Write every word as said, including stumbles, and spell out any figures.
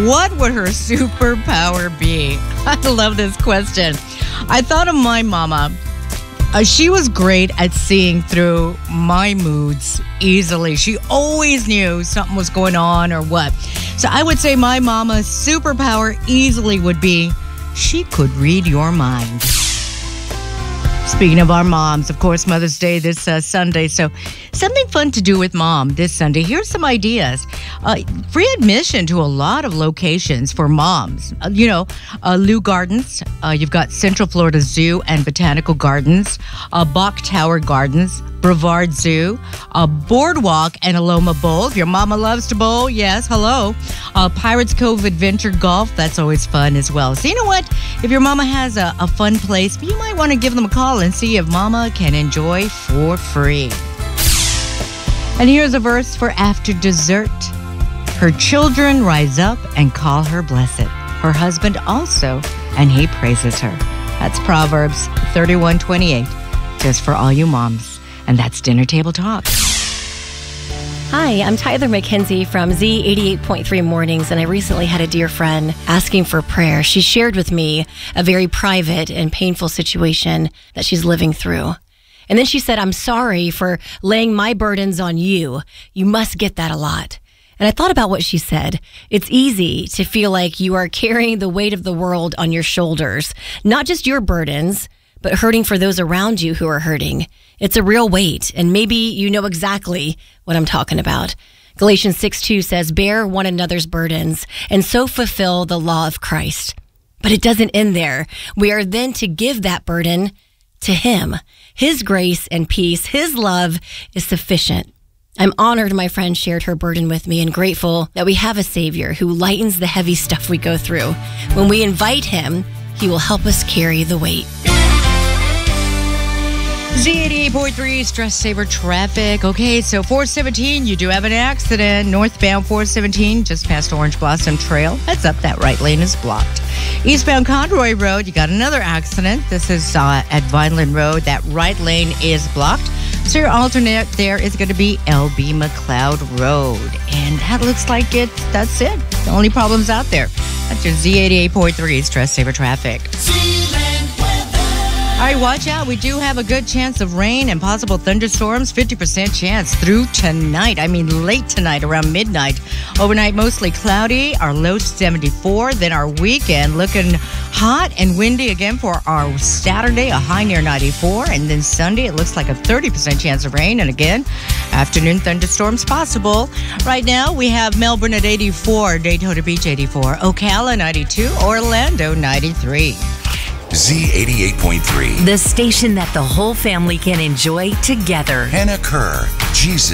What would her superpower be? I love this question. I thought of my mama. Uh, she was great at seeing through my moods easily. She always knew something was going on or what. So I would say my mama's superpower easily would be she could read your mind. Speaking of our moms, of course, Mother's Day this uh, Sunday. So something fun to do with mom this Sunday. Here's some ideas. Uh, free admission to a lot of locations for moms. Uh, you know, uh, Lou Gardens. Uh, you've got Central Florida Zoo and Botanical Gardens. Uh, Bach Tower Gardens. Brevard Zoo, uh, Boardwalk, and Aloma Bowl. If your mama loves to bowl, yes, hello. Uh, Pirates Cove Adventure Golf, that's always fun as well. So you know what? If your mama has a, a fun place, you might want to give them a call and see if mama can enjoy for free. And here's a verse for after dessert. Her children rise up and call her blessed. Her husband also, and he praises her. That's Proverbs thirty-one twenty-eight, just for all you moms. And that's Dinner Table Talk. Hi, I'm Tyler McKenzie from Z eighty-eight point three Mornings, and I recently had a dear friend asking for prayer. She shared with me a very private and painful situation that she's living through. And then she said, I'm sorry for laying my burdens on you. You must get that a lot. And I thought about what she said. It's easy to feel like you are carrying the weight of the world on your shoulders, not just your burdens, but hurting for those around you who are hurting. It's a real weight, and maybe you know exactly what I'm talking about. Galatians six two says, bear one another's burdens, and so fulfill the law of Christ. But it doesn't end there. We are then to give that burden to Him. His grace and peace, His love is sufficient. I'm honored my friend shared her burden with me and grateful that we have a Savior who lightens the heavy stuff we go through. When we invite Him, He will help us carry the weight. Z eighty-eight point three, Stress Saver Traffic. Okay, so four seventeen, you do have an accident. Northbound four seventeen, just past Orange Blossom Trail. Heads up, that right lane is blocked. Eastbound Conroy Road, you got another accident. This is uh, at Vineland Road. That right lane is blocked. So your alternate there is going to be L B McLeod Road. And that looks like it. That's it. The only problems out there. That's your Z eighty-eight point three, Stress Saver Traffic. All right, watch out. We do have a good chance of rain and possible thunderstorms. fifty percent chance through tonight. I mean, late tonight, around midnight. Overnight, mostly cloudy. Our low seventy-four. Then our weekend looking hot and windy again for our Saturday, a high near ninety-four. And then Sunday, it looks like a thirty percent chance of rain. And again, afternoon thunderstorms possible. Right now, we have Melbourne at eighty-four, Daytona Beach eighty-four, Ocala ninety-two, Orlando ninety-three. Z eighty-eight point three. The station that the whole family can enjoy together. Hannah Kerr, Jesus.